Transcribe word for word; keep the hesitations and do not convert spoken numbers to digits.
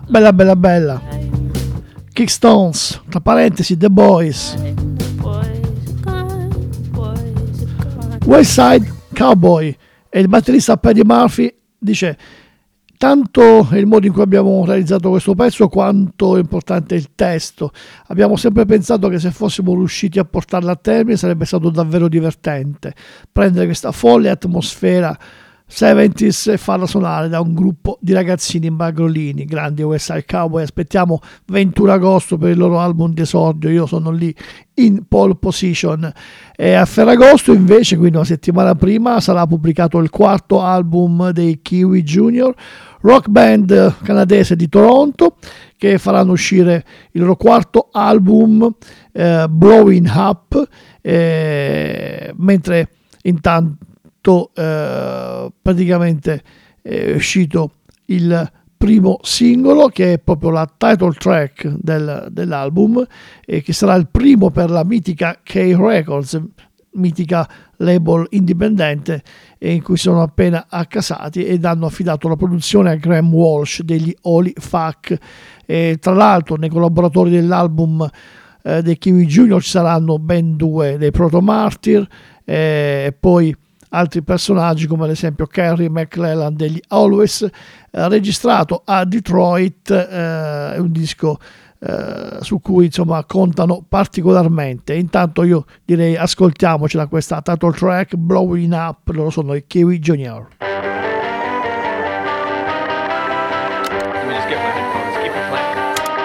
bella bella bella. Kickstones, tra parentesi The Boys. West Side Cowboy, e il batterista Paddy Murphy dice: tanto è il modo in cui abbiamo realizzato questo pezzo quanto è importante il testo. Abbiamo sempre pensato che se fossimo riusciti a portarla a termine sarebbe stato davvero divertente prendere questa folle atmosfera settanta e farla suonare da un gruppo di ragazzini imbagrolini. Grandi West Side Cowboy. Aspettiamo ventuno agosto per il loro album di esordio. Io sono lì in pole position, e a Ferragosto invece, quindi una settimana prima, sarà pubblicato il quarto album dei Kiwi Junior, rock band canadese di Toronto, che faranno uscire il loro quarto album, eh, Blowing Up, eh, mentre intanto Uh, praticamente è uscito il primo singolo, che è proprio la title track del, dell'album, e che sarà il primo per la mitica K Records, mitica label indipendente, in cui sono appena accasati ed hanno affidato la produzione a Graham Walsh degli Holy Fuck. E tra l'altro nei collaboratori dell'album eh, dei Kiwi Junior ci saranno ben due dei Proto Martyr, e eh, poi altri personaggi come ad esempio Kerry McClellan degli Always, eh, registrato a Detroit, eh, è un disco eh, su cui insomma contano particolarmente. Intanto io direi ascoltiamocela questa title track, Blowing Up. Loro sono i Kiwi Junior.